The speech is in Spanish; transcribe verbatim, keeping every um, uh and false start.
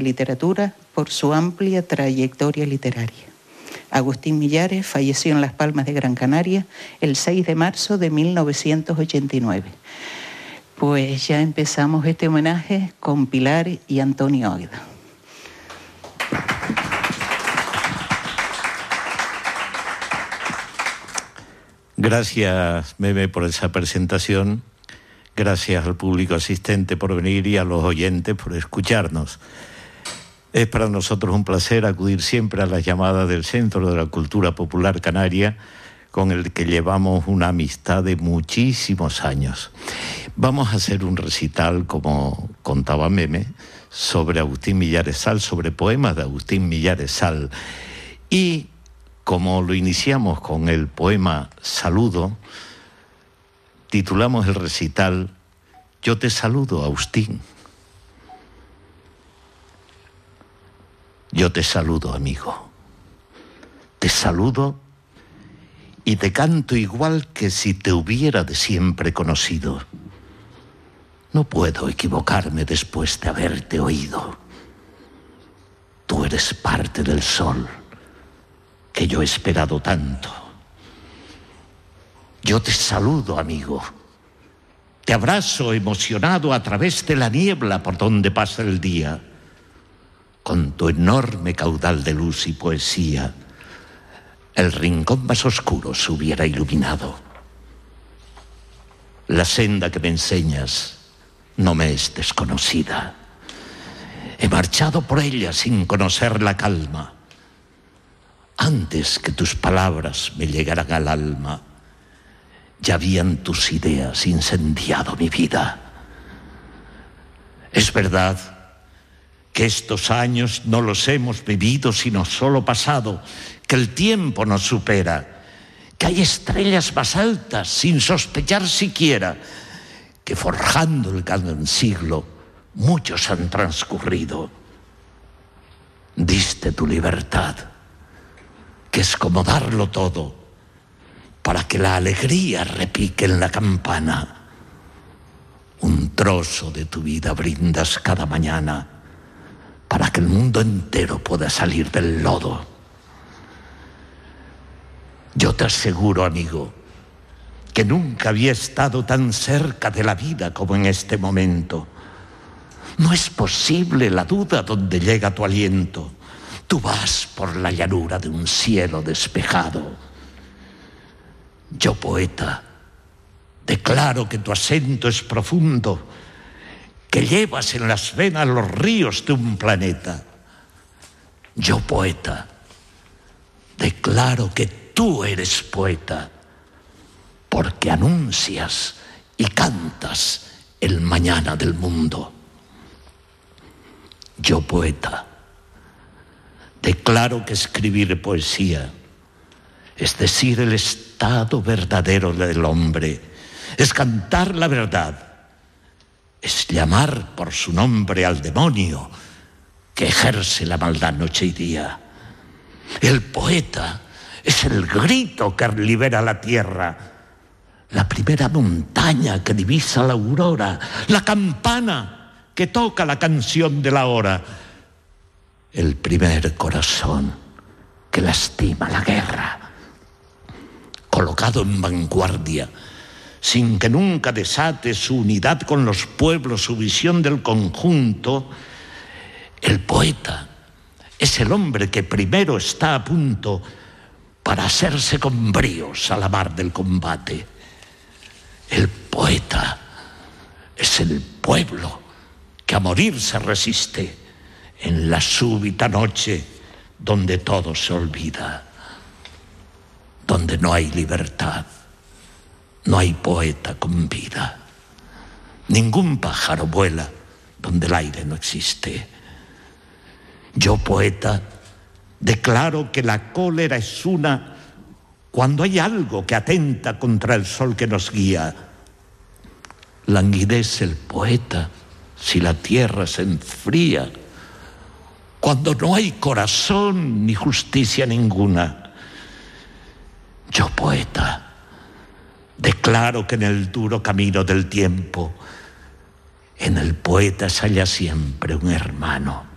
Literatura por su amplia trayectoria literaria. Agustín Millares falleció en Las Palmas de Gran Canaria el seis de marzo de mil novecientos ochenta y nueve. Pues ya empezamos este homenaje con Pilar y Antonio Águeda. Gracias, Meme, por esa presentación. Gracias al público asistente por venir y a los oyentes por escucharnos. Es para nosotros un placer acudir siempre a las llamadas del Centro de la Cultura Popular Canaria, con el que llevamos una amistad de muchísimos años. Vamos a hacer un recital, como contaba Meme, sobre Agustín Millares Sal, sobre poemas de Agustín Millares Sal. Y como lo iniciamos con el poema Saludo, titulamos el recital Yo te saludo, Agustín. Yo te saludo, amigo. Te saludo y te canto igual que si te hubiera de siempre conocido. No puedo equivocarme después de haberte oído. Tú eres parte del sol que yo he esperado tanto. Yo te saludo, amigo. Te abrazo emocionado a través de la niebla por donde pasa el día. Con tu enorme caudal de luz y poesía, el rincón más oscuro se hubiera iluminado. La senda que me enseñas no me es desconocida. He marchado por ella sin conocer la calma. Antes que tus palabras me llegaran al alma, ya habían tus ideas incendiado mi vida. Es verdad que estos años no los hemos vivido sino solo pasado, que el tiempo nos supera, que hay estrellas más altas sin sospechar siquiera, que forjando el gran siglo muchos han transcurrido. Diste tu libertad, que es como darlo todo, para que la alegría repique en la campana. Un trozo de tu vida brindas cada mañana, para que el mundo entero pueda salir del lodo. Yo te aseguro, amigo, que nunca había estado tan cerca de la vida como en este momento. No es posible la duda donde llega tu aliento. Tú vas por la llanura de un cielo despejado. Yo, poeta, declaro que tu acento es profundo, que llevas en las venas los ríos de un planeta. Yo, poeta, declaro que tú eres poeta, porque anuncias y cantas el mañana del mundo. Yo, poeta, declaro que escribir poesía, es decir, el estado verdadero del hombre, es cantar la verdad, es llamar por su nombre al demonio que ejerce la maldad noche y día. El poeta es el grito que libera la tierra, la primera montaña que divisa la aurora, la campana que toca la canción de la hora, el primer corazón que lastima la guerra. Colocado en vanguardia, sin que nunca desate su unidad con los pueblos, su visión del conjunto, el poeta es el hombre que primero está a punto para hacerse con bríos a la mar del combate. El poeta es el pueblo que a morir se resiste en la súbita noche donde todo se olvida, donde no hay libertad. No hay poeta con vida. Ningún pájaro vuela donde el aire no existe. Yo, poeta, declaro que la cólera es una cuando hay algo que atenta contra el sol que nos guía. Languidece el poeta si la tierra se enfría, cuando no hay corazón ni justicia ninguna. Yo, poeta, declaro que en el duro camino del tiempo, en el poeta se halla siempre un hermano.